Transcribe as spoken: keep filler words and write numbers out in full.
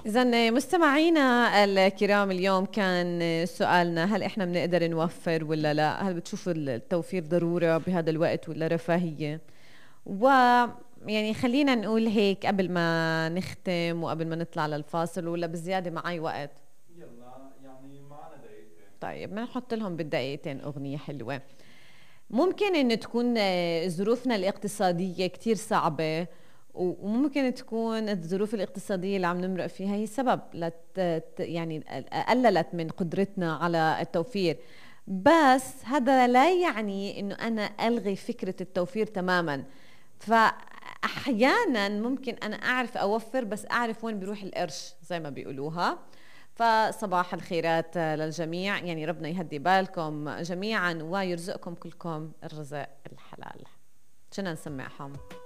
إذن مستمعينا الكرام، اليوم كان سؤالنا: هل إحنا بنقدر نوفر ولا لا؟ هل بتشوفوا التوفير ضرورة بهذا الوقت ولا رفاهية؟ ويعني خلينا نقول هيك قبل ما نختم وقبل ما نطلع للفاصل، ولا بزيادة معي وقت؟ يلا يعني معنا دقيقتين. طيب بنحط لهم بالدقيقتين أغنية حلوة. ممكن إن تكون آه، ظروفنا الاقتصادية كتير صعبة، وممكن تكون الظروف الاقتصادية اللي عم نمرق فيها هي سبب لت يعني قللت من قدرتنا على التوفير. بس هذا لا يعني إنه أنا ألغي فكرة التوفير تماما. فأحيانا ممكن أنا أعرف أوفر، بس أعرف وين بيروح القرش زي ما بيقولوها. فصباح الخيرات للجميع، يعني ربنا يهدي بالكم جميعا ويرزقكم كلكم الرزق الحلال. شنا نسمعهم؟